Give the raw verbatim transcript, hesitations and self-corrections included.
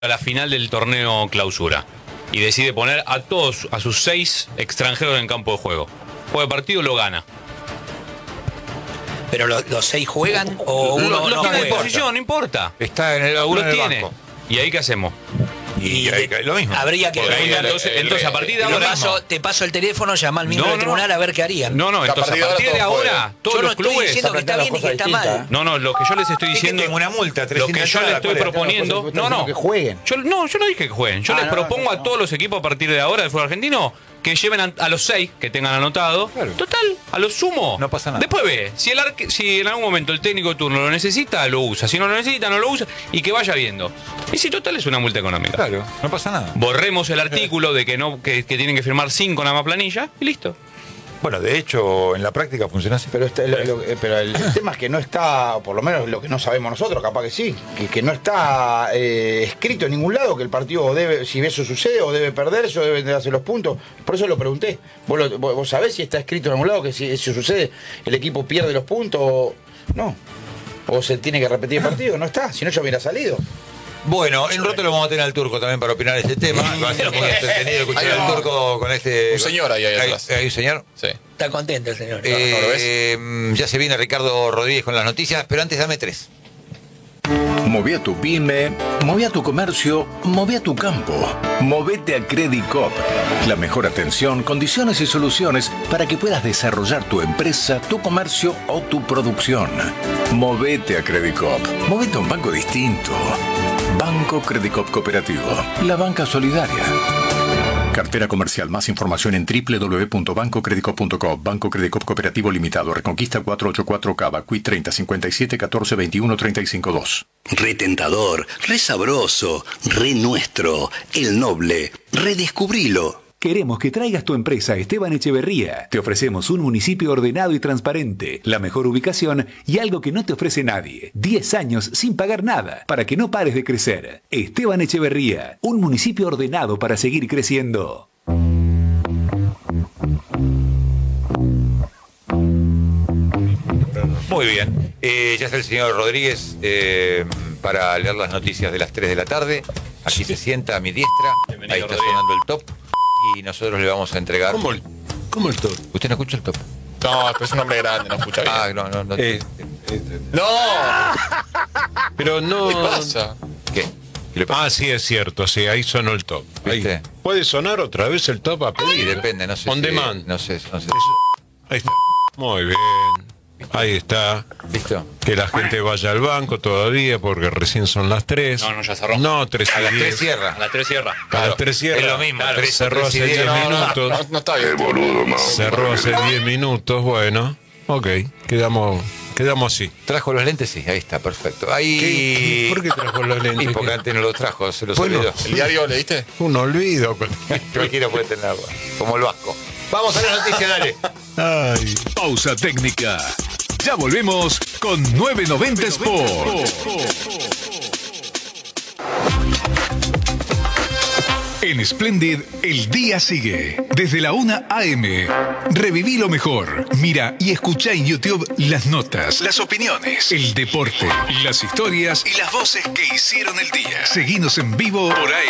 a la final del torneo clausura y decide poner a todos, a sus seis extranjeros en campo de juego. Juega partido, lo gana. ¿Pero lo, los seis juegan o uno Los no tiene a juega? disposición, no importa. Está en el, uno Los en el tiene. banco. ¿Y ahí qué hacemos? Y, Y ahí cae lo mismo. Habría que Porque ahí, preguntar. entonces, entonces, a partir de Te ahora... paso, te paso el teléfono, llama al miembro No, del no. tribunal a ver qué harían. No, no, entonces a partir de ahora, todos Yo no los estoy clubes... diciendo que está bien y que está mal. No, no, lo que yo les estoy Es que diciendo... tengo una multa, Lo que trescientas yo les entradas, estoy ¿cuál es? proponiendo... No, no. Que jueguen. Yo, no, yo no dije que jueguen. Yo Ah, les no, propongo no, a no. todos los equipos a partir de ahora del fútbol argentino que lleven a, a los seis que tengan anotado. Claro. Total, a lo sumo. No pasa nada. Después ve, si, el arque- si en algún momento el técnico de turno lo necesita, lo usa. Si no lo necesita, no lo usa. Y que vaya viendo. Y si total es una multa económica. Claro, no pasa nada. Borremos el artículo de que no que, que tienen que firmar cinco nada más planilla y listo. Bueno, de hecho, en la práctica funciona así. Pero, está- lo- lo- eh, pero el, el tema es que no está, o por lo menos lo que no sabemos nosotros, capaz que sí, que, que no está eh, escrito en ningún lado que el partido debe, si eso sucede, o debe perderse, o debe darse los puntos. Por eso lo pregunté. ¿Vos, lo- vos- vos sabés si está escrito en algún lado que si eso sucede, el equipo pierde los puntos? O, no. O se tiene que repetir el partido. No está, si no ya hubiera salido. Bueno, en un rato lo vamos a tener al Turco también para opinar este tema. Va a ser muy entretenido escuchar Hay un- al Turco con este... un señor ahí, ahí atrás. ¿Hay un señor? Sí. Está contento el señor. Eh, ¿no lo ves? eh, ya se viene Ricardo Rodríguez con las noticias, pero antes dame tres. Moví a tu pyme, moví a tu comercio, moví a tu campo. Movete a Credit Cop. La mejor atención, condiciones y soluciones para que puedas desarrollar tu empresa, tu comercio o tu producción. Movete a Credit Cop. Movete a un banco distinto. Banco Credit Cop Cooperativo. La banca solidaria. Cartera comercial. Más información en doble u doble u doble u punto banco credit cop punto com. Banco Credit Cop Cooperativo Limitado. Reconquista cuatrocientos ochenta y cuatro Cava. Q I treinta cincuenta y siete catorce veintiuno treinta y cinco dos. Re tentador, re sabroso, re nuestro, el noble. Redescubrilo. Queremos que traigas tu empresa a Esteban Echeverría. Te ofrecemos un municipio ordenado y transparente, la mejor ubicación y algo que no te ofrece nadie. diez años sin pagar nada, para que no pares de crecer. Esteban Echeverría, un municipio ordenado para seguir creciendo. Muy bien. Eh, ya está el señor Rodríguez eh, para leer las noticias de las tres de la tarde. Aquí se sienta a mi diestra. Bienvenido, Ahí está Rodríguez. sonando el top. Y nosotros le vamos a entregar... ¿Cómo el, cómo el top? ¿Usted no escucha el top? No, pero es un hombre grande, no escucha bien. Ah, no, no, no. Eh, ¡No! Pero no. ¿Qué pasa? ¿Qué? ¿Qué le pasa? Ah, sí, es cierto, sí, ahí sonó el top. Ahí. ¿Viste? ¿Puede sonar otra vez el top a Sí, pedir? depende, no sé. On si- demand. No sé, no sé. Ahí está. Muy bien. Ahí está. ¿Listo? Que la gente vaya al banco todavía porque recién son las tres. No, no, ya cerró. No, tres A y las diez. tres cierra. A las tres cierra. A las tres cierra. Es lo mismo. Claro, tres, cerró tres y hace diez. diez No, no, minutos. no, no está bien. Cerró hace diez minutos, bueno. Ok, quedamos, quedamos así. ¿Trajo los lentes? Sí, ahí está, perfecto. Ahí... ¿Qué- qué- ¿Por qué trajo los lentes? Y porque antes no los trajo, se los Bueno. olvidó. ¿El diario leíste? Un olvido. Cualquiera puede tenerlo, como el vasco. Vamos a la noticia, dale. Ay. Pausa técnica. Ya volvemos con nueve noventa Sport. En Splendid, el día sigue. Desde la una a eme. Reviví lo mejor. Mira y escucha en YouTube las notas, las opiniones, el deporte, las historias y las voces que hicieron el día. Seguinos en vivo por A